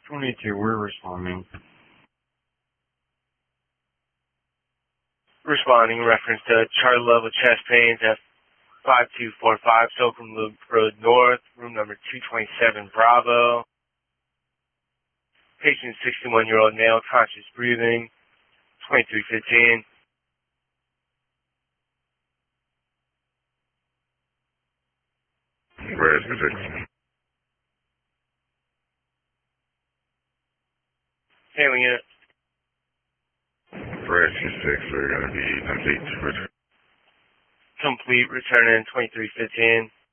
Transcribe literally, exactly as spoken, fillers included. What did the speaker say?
twenty-two, we're responding. Responding in reference to chart level chest pains at five two four five Slocum Loop Road North, room number two twenty-seven Bravo. Patient sixty-one-year-old male, conscious breathing, twenty-three fifteen. Red six. Hailing it. Red six, we're going to be complete. Complete, returning twenty-three fifteen.